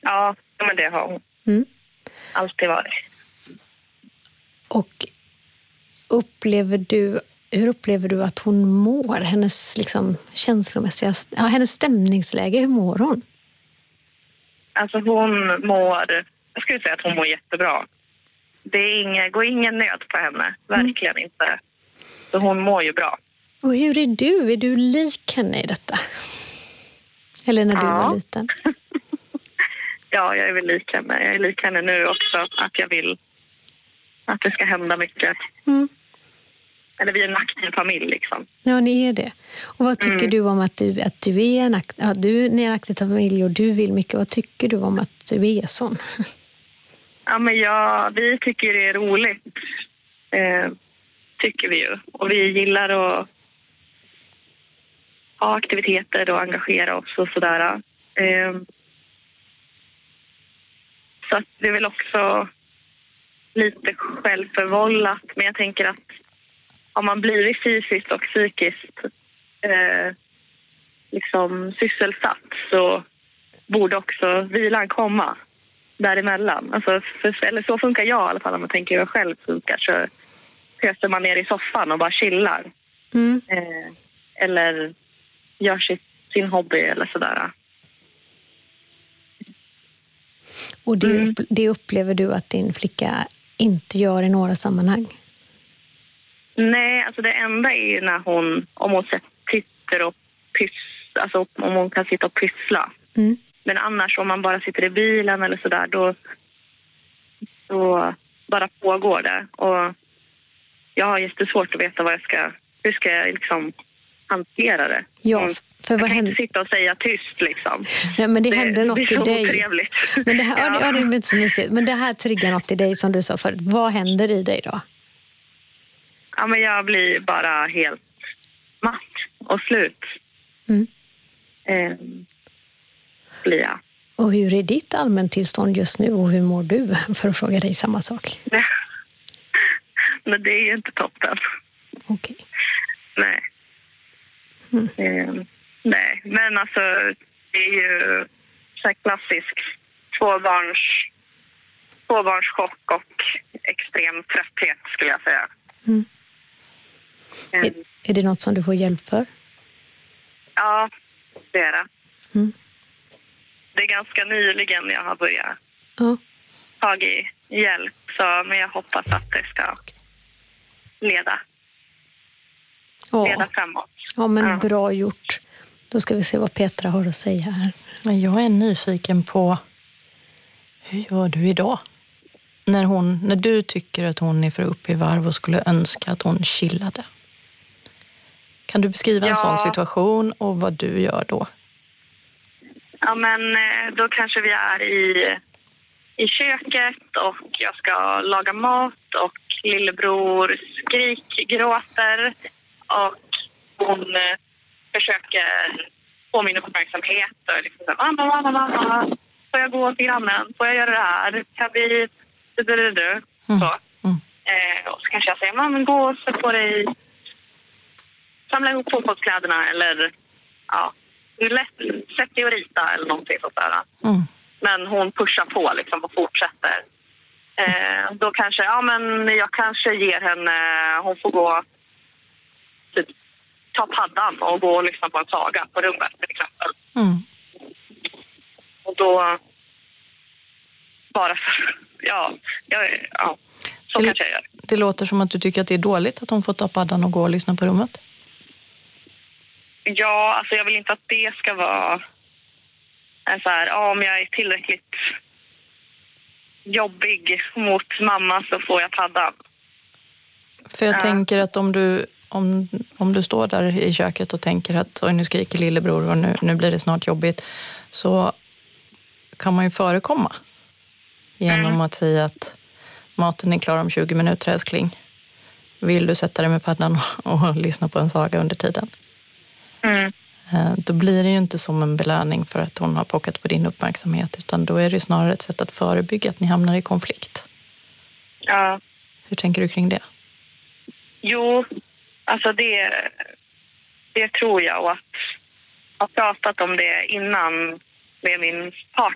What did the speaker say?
Ja, men det har hon. Alltid varit. Och hur upplever du att hon mår? Hennes liksom känslomässiga, hennes stämningsläge, hur mår hon? Alltså hon mår, jag skulle säga att hon mår jättebra. Det går ingen nöd på henne, verkligen inte. Så hon mår ju bra. Och hur är du? Är du lik henne i detta? Eller när du var liten? Ja, jag är väl lik henne. Jag är lik henne nu också, att jag vill att det ska hända mycket. Eller vi är en aktiv familj liksom. Ja, ni är det. Och vad tycker du om att du är ni är en aktiv familj och du vill mycket. Vad tycker du om att du är sån? Ja, men vi tycker det är roligt. Tycker vi ju. Och vi gillar att ha aktiviteter och engagera oss och sådär. Så att det är väl också lite självförvållat. Men jag tänker att om man blivit fysiskt och psykiskt liksom sysselsatt så borde också vilan komma däremellan. Alltså, eller så funkar jag i alla fall om man tänker hur jag själv funkar. Så köser man ner i soffan och bara chillar. Eller gör sin hobby eller sådär. Och det upplever du att din flicka inte gör i några sammanhang? Nej, alltså det enda är ju när om hon sitter och pysslar, alltså om hon kan sitta och pyssla. Men annars om man bara sitter i bilen eller sådär, då bara pågår det. Och jag har jättesvårt att veta hur ska jag liksom hantera det. Ja, för jag kan inte sitta och säga tyst liksom. Nej, men det händer något i dig. Det är så otrevligt. Men det här, det är inte så mysigt. Men det här triggar något i dig som du sa förut. Vad händer i dig då? Ja, men jag blir bara helt matt och slut. Blir jag. Och hur är ditt allmäntillstånd just nu och hur mår du? För att fråga dig samma sak. Men det är ju inte toppen. Okej. Nej. Nej, men alltså det är ju så här klassisk tvåbarnschock och extrem trötthet skulle jag säga. Är det något som du får hjälp för? Ja, det är det. Det är ganska nyligen jag har börjat tagit hjälp. Men jag hoppas att det ska leda framåt. Ja, men bra gjort. Då ska vi se vad Petra har att säga här. Jag är nyfiken på hur gör du idag? När du tycker att hon är för upp i varv och skulle önska att hon chillade. Kan du beskriva en sån situation och vad du gör då? Ja, men då kanske vi är i köket och jag ska laga mat och lillebror gråter och hon försöker få min uppmärksamhet och liksom så här, mamma, får jag gå till grannen? Får jag göra det här? Kan vi... Så. Och så kanske jag säger, men gå och så får dig samla ihop fotbollskläderna eller sätt dig och rita eller någonting sånt där. Men hon pushar på liksom och fortsätter. Då kanske, jag kanske ger henne, hon får gå typ, ta paddan och gå och lyssna på en saga på rummet till exempel. Och då bara så kanske jag gör. Det låter som att du tycker att det är dåligt att hon får ta paddan och gå och lyssna på rummet. Ja, alltså jag vill inte att det ska vara så här, om jag är tillräckligt jobbig mot mamma så får jag paddan. För jag tänker att om du står där i köket och tänker att nu skriker lillebror och nu blir det snart jobbigt, så kan man ju förekomma genom att säga att maten är klar om 20 minuter, älskling. Vill du sätta dig med paddan och lyssna på en saga under tiden? Då blir det ju inte som en belöning för att hon har pockat på din uppmärksamhet, utan då är det snarare ett sätt att förebygga att ni hamnar i konflikt. Ja. Hur tänker du kring det? Jo, alltså det tror jag, och att ha pratat om det innan med min partner